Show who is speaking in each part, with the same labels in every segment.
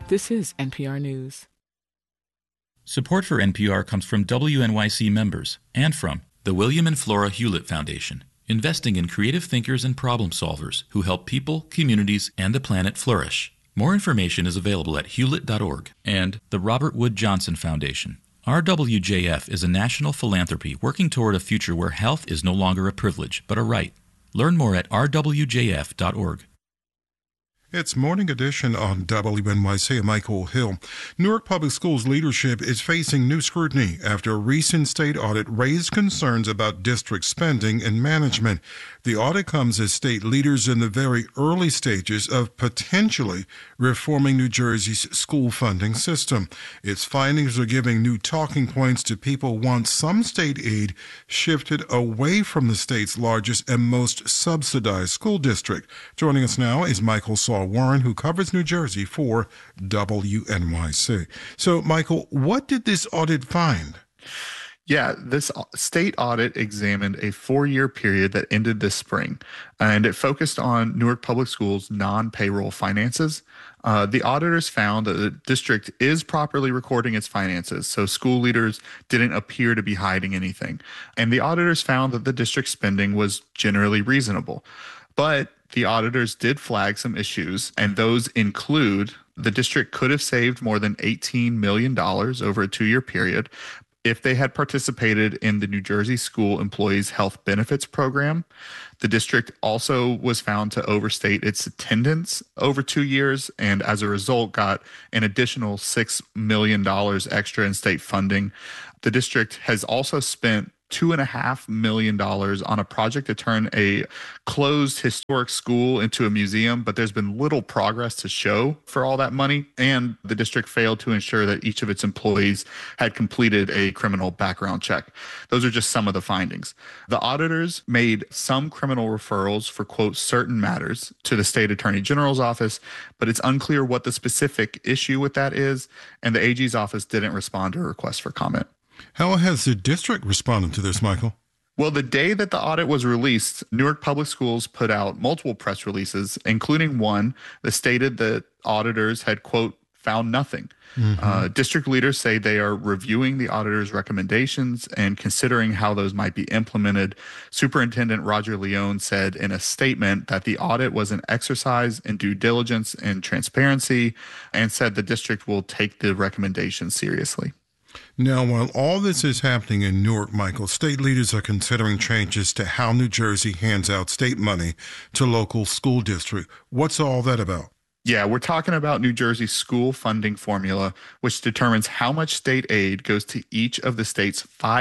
Speaker 1: This is NPR News.
Speaker 2: Support for NPR comes from WNYC members and from the William and Flora Hewlett Foundation, investing in creative thinkers and problem solvers who help people, communities, and the planet flourish. More information is available at hewlett.org, and the Robert Wood Johnson Foundation. RWJF is a national philanthropy working toward a future where health is no longer a privilege, but a right. Learn more at rwjf.org.
Speaker 3: It's Morning Edition on WNYC. I'm Michael Hill. Newark Public Schools leadership is facing new scrutiny after a recent state audit raised concerns about district spending and management. The audit comes as state leaders in the very early stages of potentially reforming New Jersey's school funding system. Its findings are giving new talking points to people who want some state aid shifted away from the state's largest and most subsidized school district. Joining us now is Michael Saul-Warren, who covers New Jersey for WNYC. So, Michael, what did this audit find?
Speaker 4: Yeah, this state audit examined a 4-year period that ended this spring, and it focused on Newark Public Schools' non-payroll finances. The auditors found that the district is properly recording its finances, so school leaders didn't appear to be hiding anything. And the auditors found that the district's spending was generally reasonable. But the auditors did flag some issues, and those include the district could have saved more than $18 million over a 2-year period if they had participated in the New Jersey School Employees Health Benefits Program. The district also was found to overstate its attendance over 2 years, and as a result got an additional $6 million extra in state funding. The district has also spent $2.5 million on a project to turn a closed historic school into a museum, but there's been little progress to show for all that money, and the district failed to ensure that each of its employees had completed a criminal background check. Those are just some of the findings. The auditors made some criminal referrals for, quote, certain matters to the state attorney general's office, but it's unclear what the specific issue with that is, and the AG's office didn't respond to a request for comment.
Speaker 3: How has the district responded to this, Michael?
Speaker 4: Well, the day that the audit was released, Newark Public Schools put out multiple press releases, including one that stated that auditors had, quote, found nothing. District leaders say they are reviewing the auditor's recommendations and considering how those might be implemented. Superintendent Roger Leone said in a statement that the audit was an exercise in due diligence and transparency, and said the district will take the recommendations seriously.
Speaker 3: Now, while all this is happening in Newark, Michael, state leaders are considering changes to how New Jersey hands out state money to local school districts. What's all that about?
Speaker 4: Yeah, we're talking about New Jersey's school funding formula, which determines how much state aid goes to each of the state's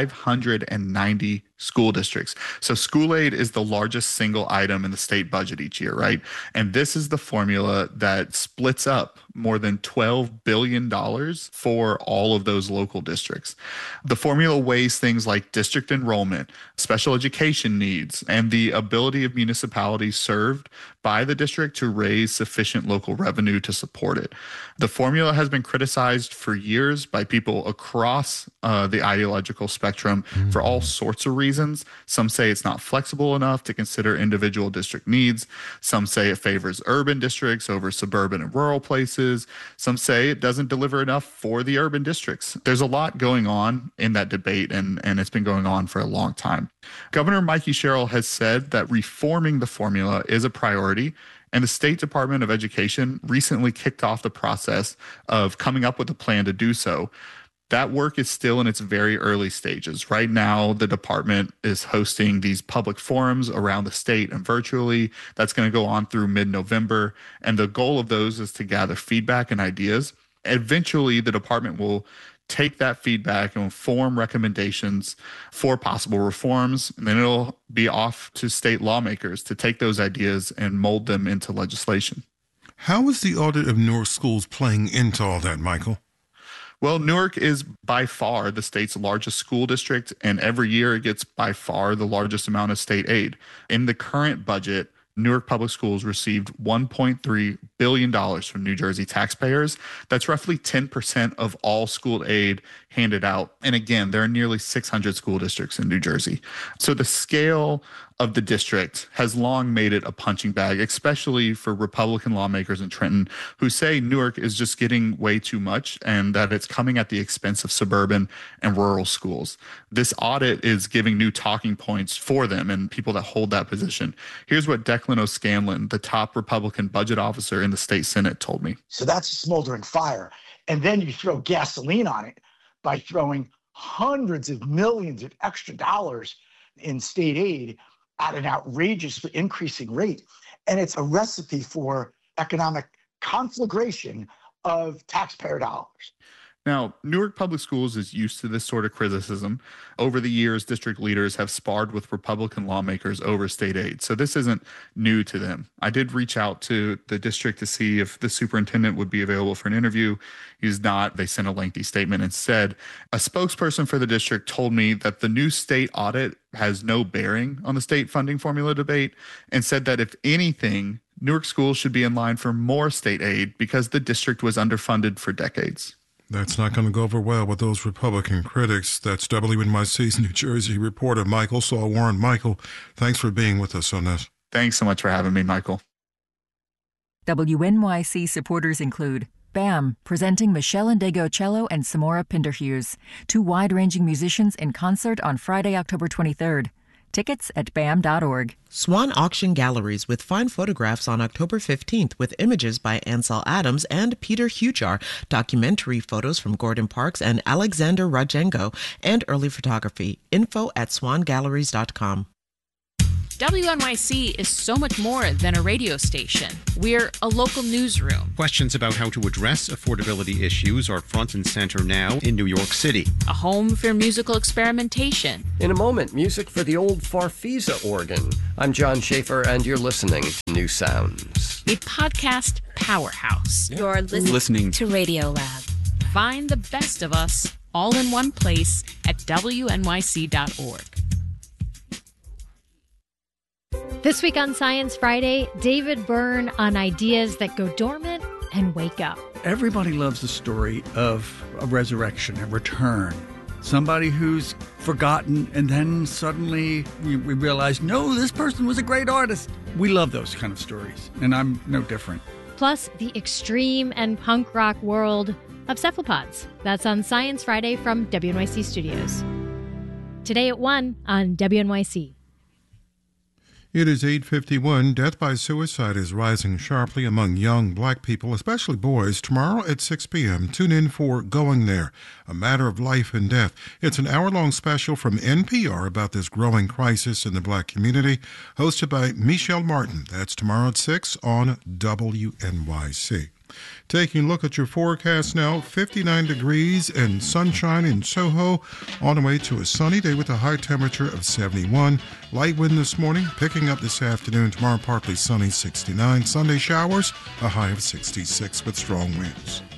Speaker 4: 590 school districts. So school aid is the largest single item in the state budget each year, right? And this is the formula that splits up more than $12 billion for all of those local districts. The formula weighs things like district enrollment, special education needs, and the ability of municipalities served by the district to raise sufficient local revenue to support it. The formula has been criticized for years by people across the ideological spectrum for all sorts of reasons. Some say it's not flexible enough to consider individual district needs. Some say it favors urban districts over suburban and rural places. Some say it doesn't deliver enough for the urban districts. There's a lot going on in that debate, and it's been going on for a long time. Governor Mikey Sherrill has said that reforming the formula is a priority, and the State Department of Education recently kicked off the process of coming up with a plan to do so. That work is still in its very early stages. Right now, the department is hosting these public forums around the state and virtually. That's going to go on through mid-November. And the goal of those is to gather feedback and ideas. Eventually, the department will take that feedback and form recommendations for possible reforms. And then it'll be off to state lawmakers to take those ideas and mold them into legislation.
Speaker 3: How is the audit of Newark schools playing into all that, Michael?
Speaker 4: Well, Newark is by far the state's largest school district, and every year it gets by far the largest amount of state aid. In the current budget, Newark Public Schools received $1.3 billion from New Jersey taxpayers. That's roughly 10% of all school aid handed out. And again, there are nearly 600 school districts in New Jersey. So the scale of the district has long made it a punching bag, especially for Republican lawmakers in Trenton who say Newark is just getting way too much and that it's coming at the expense of suburban and rural schools. This audit is giving new talking points for them and people that hold that position. Here's what Declan O'Scanlan, the top Republican budget officer in the state Senate, told me.
Speaker 5: So that's a smoldering fire. And then you throw gasoline on it by throwing hundreds of millions of extra dollars in state aid at an outrageous increasing rate. And it's a recipe for economic conflagration of taxpayer dollars.
Speaker 4: Now, Newark Public Schools is used to this sort of criticism. Over the years, district leaders have sparred with Republican lawmakers over state aid, so this isn't new to them. I did reach out to the district to see if the superintendent would be available for an interview. He's not. They sent a lengthy statement instead. A spokesperson for the district told me that the new state audit has no bearing on the state funding formula debate and said that if anything, Newark schools should be in line for more state aid because the district was underfunded for decades.
Speaker 3: That's not going to go over well with those Republican critics. That's WNYC's New Jersey reporter Michael Saul-Warren. Michael, thanks for being with us on this.
Speaker 4: Thanks so much for having me, Michael.
Speaker 6: WNYC supporters include BAM, presenting Michelle Ndegeocello and Samora Pinderhughes, two wide-ranging musicians in concert on Friday, October 23rd. Tickets at BAM.org.
Speaker 7: Swan Auction Galleries with fine photographs on October 15th with images by Ansel Adams and Peter Hujar, documentary photos from Gordon Parks and Alexander Rajengo, and early photography. Info at swangalleries.com.
Speaker 8: WNYC is so much more than a radio station. We're a local newsroom.
Speaker 9: Questions about how to address affordability issues are front and center now in New York City.
Speaker 8: A home for musical experimentation.
Speaker 10: In a moment, music for the old Farfisa organ. I'm John Schaefer, and you're listening to New Sounds.
Speaker 8: A podcast powerhouse.
Speaker 11: You're listening to Radio Lab.
Speaker 8: Find the best of us all in one place at WNYC.org.
Speaker 12: This week on Science Friday, David Byrne on ideas that go dormant and wake up.
Speaker 13: Everybody loves the story of a resurrection, a return. Somebody who's forgotten and then suddenly we realize, no, this person was a great artist. We love those kind of stories, and I'm no different.
Speaker 12: Plus, the extreme and punk rock world of cephalopods. That's on Science Friday from WNYC Studios. Today at 1 on WNYC.
Speaker 3: It is 8:51. Death by suicide is rising sharply among young black people, especially boys. Tomorrow at 6 p.m., tune in for Going There, a matter of life and death. It's an hour-long special from NPR about this growing crisis in the black community, hosted by Michelle Martin. That's tomorrow at 6 on WNYC. Taking a look at your forecast now, 59 degrees and sunshine in Soho, on the way to a sunny day with a high temperature of 71. Light wind this morning, picking up this afternoon. Tomorrow, partly sunny, 69. Sunday showers, a high of 66 with strong winds.